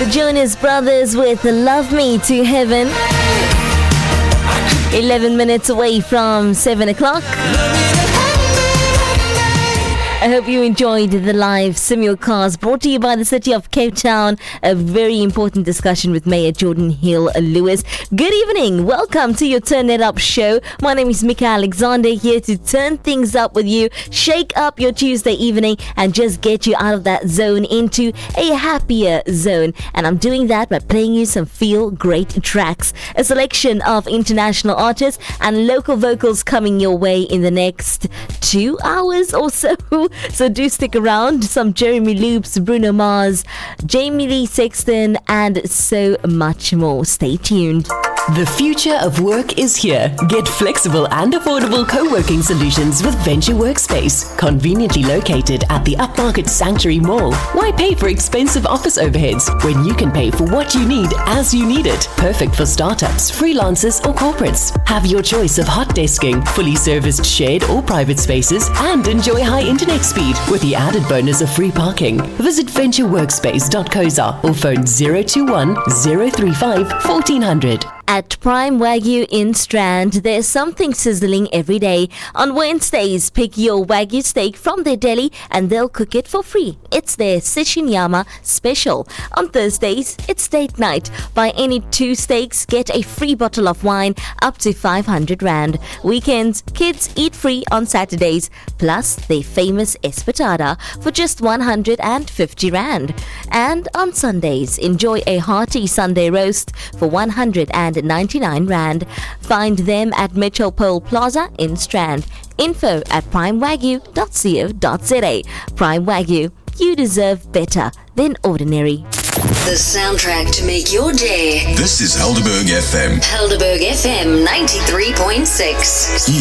The Jonas Brothers with Love Me to Heaven. 11 minutes away from 7 o'clock. I hope you enjoyed the live simulcast brought to you by the City of Cape Town. A very important discussion with Mayor Jordan Hill-Lewis. Good evening. Welcome to your Turn It Up show. My name is Mika Alexander, here to turn things up with you, shake up your Tuesday evening and just get you out of that zone into a happier zone. And I'm doing that by playing you some feel great tracks. A selection of international artists and local vocals coming your way in the next 2 hours or so. So do stick around. Some Jeremy Loops, Bruno Mars, Jamie Lee Sexton, and so much more. Stay tuned. The future of work is here. Get flexible and affordable co-working solutions with Venture Workspace, conveniently located at the Upmarket Sanctuary Mall. Why pay for expensive office overheads when you can pay for what you need as you need it? Perfect for startups, freelancers, or corporates. Have your choice of hot desking, fully serviced shared or private spaces, and enjoy high internet speed with the added bonus of free parking. Visit ventureworkspace.co.za or phone 021 035 1400. At Prime Wagyu in Strand, there's something sizzling every day. On Wednesdays, pick your Wagyu steak from their deli and they'll cook it for free. It's their Sishinyama special. On Thursdays, it's date night. Buy any 2 steaks, get a free bottle of wine up to 500 Rand. Weekends, kids eat free on Saturdays, plus their famous espetada for just 150 Rand. And on Sundays, enjoy a hearty Sunday roast for 199 Rand. Find them at Metropole Plaza in Strand. Info at primewagyu.co.za. Prime Wagyu, you deserve better than ordinary. The soundtrack to make your day. This is Helderberg FM. Helderberg FM 93.6.